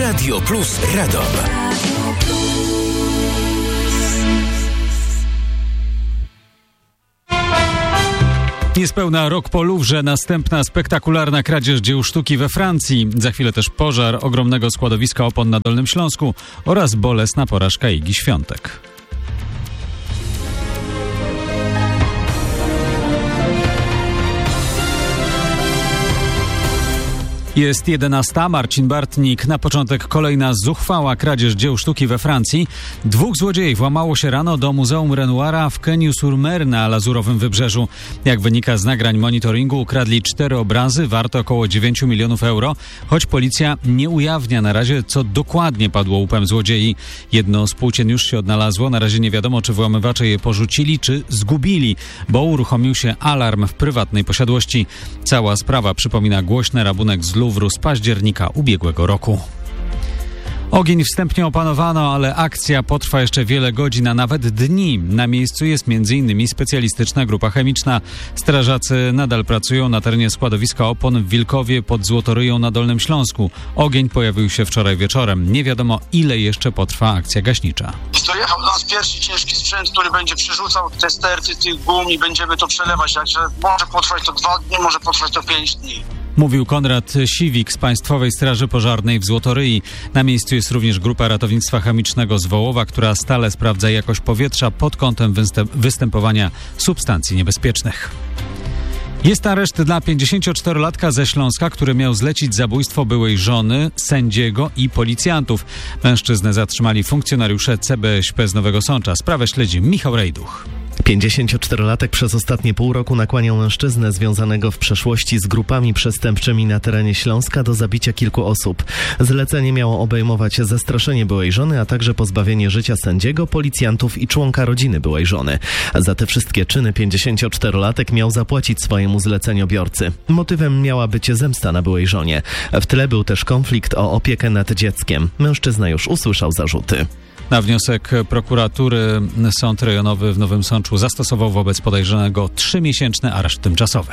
Radio Plus Radom. Niespełna rok po Louvre, następna spektakularna kradzież dzieł sztuki we Francji. Za chwilę też pożar ogromnego składowiska opon na Dolnym Śląsku oraz bolesna porażka Igi Świątek. Jest 11. Marcin Bartnik. Na początek kolejna zuchwała kradzież dzieł sztuki we Francji. 2 złodziei włamało się rano do Muzeum Renoira w Cagnes-sur-Mer na Lazurowym Wybrzeżu. Jak wynika z nagrań monitoringu, ukradli 4 obrazy warte około 9 milionów euro, choć policja nie ujawnia na razie, co dokładnie padło łupem złodziei. Jedno z płócien już się odnalazło. Na razie nie wiadomo, czy włamywacze je porzucili, czy zgubili, bo uruchomił się alarm w prywatnej posiadłości. Cała sprawa przypomina głośny rabunek z Louvru z października ubiegłego roku. Ogień wstępnie opanowano, ale akcja potrwa jeszcze wiele godzin, a nawet dni. Na miejscu jest m.in. specjalistyczna grupa chemiczna. Strażacy nadal pracują na terenie składowiska opon w Wilkowie pod Złotoryją na Dolnym Śląsku. Ogień pojawił się wczoraj wieczorem. Nie wiadomo, ile jeszcze potrwa akcja gaśnicza. Dojechał do nas pierwszy ciężki sprzęt, który będzie przerzucał te sterty tych gum i będziemy to przelewać. Także może potrwać to 2 dni, może potrwać to 5 dni. Mówił Konrad Siwik z Państwowej Straży Pożarnej w Złotoryi. Na miejscu jest również grupa ratownictwa chemicznego z Wołowa, która stale sprawdza jakość powietrza pod kątem występowania substancji niebezpiecznych. Jest areszt dla 54-latka ze Śląska, który miał zlecić zabójstwo byłej żony, sędziego i policjantów. Mężczyznę zatrzymali funkcjonariusze CBŚP z Nowego Sącza. Sprawę śledzi Michał Rejduch. 54-latek przez ostatnie pół roku nakłaniał mężczyznę związanego w przeszłości z grupami przestępczymi na terenie Śląska do zabicia kilku osób. Zlecenie miało obejmować zastraszenie byłej żony, a także pozbawienie życia sędziego, policjantów i członka rodziny byłej żony. Za te wszystkie czyny 54-latek miał zapłacić swojemu zleceniobiorcy. Motywem miała być zemsta na byłej żonie. W tle był też konflikt o opiekę nad dzieckiem. Mężczyzna już usłyszał zarzuty. Na wniosek prokuratury Sąd Rejonowy w Nowym Sączu zastosował wobec podejrzanego 3-miesięczny areszt tymczasowy.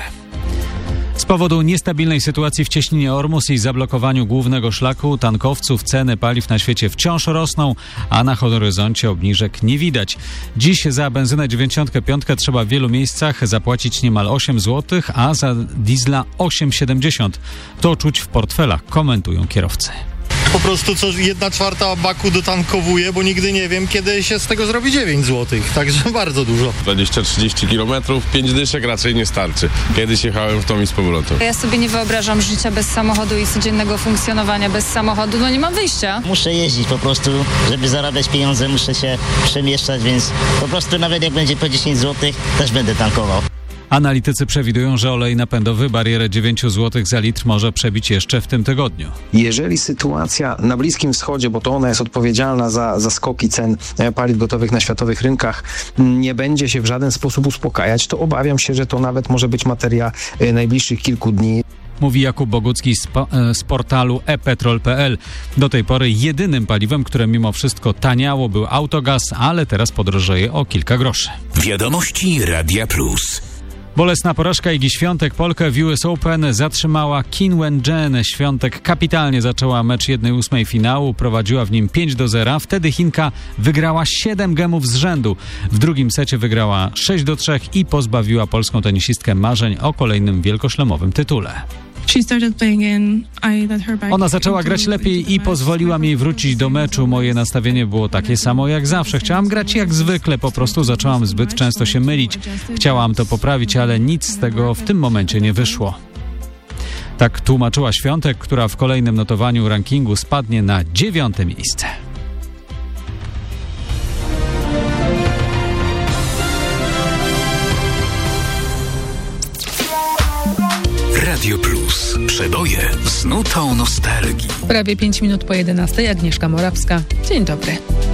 Z powodu niestabilnej sytuacji w cieśninie Ormus i zablokowaniu głównego szlaku tankowców ceny paliw na świecie wciąż rosną, a na horyzoncie obniżek nie widać. Dziś za benzynę 95 trzeba w wielu miejscach zapłacić niemal 8 zł, a za diesla 8,70. To czuć w portfelach, komentują kierowcy. Po prostu co 1/4 baku dotankowuję, bo nigdy nie wiem, kiedy się z tego zrobi 9 zł, także bardzo dużo. 20-30 km, 5 dyszek raczej nie starczy. Kiedyś jechałem w tą i z powrotem. Ja sobie nie wyobrażam życia bez samochodu i codziennego funkcjonowania bez samochodu, no nie mam wyjścia. Muszę jeździć po prostu, żeby zarabiać pieniądze, muszę się przemieszczać, więc po prostu nawet jak będzie po 10 zł, też będę tankował. Analitycy przewidują, że olej napędowy barierę 9 zł za litr może przebić jeszcze w tym tygodniu. Jeżeli sytuacja na Bliskim Wschodzie, bo to ona jest odpowiedzialna za skoki cen paliw gotowych na światowych rynkach, nie będzie się w żaden sposób uspokajać, to obawiam się, że to nawet może być materia najbliższych kilku dni. Mówi Jakub Bogucki z portalu ePetrol.pl. Do tej pory jedynym paliwem, które mimo wszystko taniało, był autogaz, ale teraz podrożeje o kilka groszy. Wiadomości Radia Plus. Bolesna porażka Igi Świątek. Polkę w US Open zatrzymała Qin Wen-jen. Świątek kapitalnie zaczęła mecz 1/8 finału, prowadziła w nim 5-0. Wtedy Chinka wygrała 7 gemów z rzędu. W drugim secie wygrała 6-3 i pozbawiła polską tenisistkę marzeń o kolejnym wielkoszlemowym tytule. Ona zaczęła grać lepiej i pozwoliłam jej wrócić do meczu. Moje nastawienie było takie samo jak zawsze. Chciałam grać jak zwykle, po prostu zaczęłam zbyt często się mylić. Chciałam to poprawić, ale nic z tego w tym momencie nie wyszło. Tak tłumaczyła Świątek, która w kolejnym notowaniu rankingu spadnie na 9. miejsce. Radio Plus. Przeboje z nutą nostalgii. Prawie 5 minut po 11. Agnieszka Morawska. Dzień dobry.